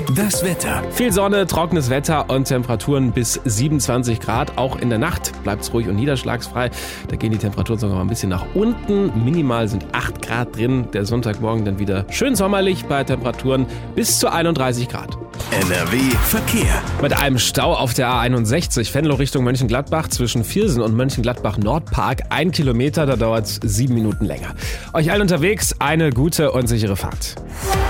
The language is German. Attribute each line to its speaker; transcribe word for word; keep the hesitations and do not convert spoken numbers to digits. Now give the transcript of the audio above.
Speaker 1: Das Wetter.
Speaker 2: Viel Sonne, trockenes Wetter und Temperaturen bis siebenundzwanzig Grad. Auch in der Nacht bleibt es ruhig und niederschlagsfrei. Da gehen die Temperaturen sogar mal ein bisschen nach unten. Minimal sind acht Grad drin. Der Sonntagmorgen dann wieder schön sommerlich bei Temperaturen bis zu einunddreißig Grad.
Speaker 1: N R W Verkehr.
Speaker 2: Mit einem Stau auf der A einundsechzig, Venlo Richtung Mönchengladbach zwischen Viersen und Mönchengladbach-Nordpark. Ein Kilometer, da dauert es sieben Minuten länger. Euch allen unterwegs eine gute und sichere Fahrt.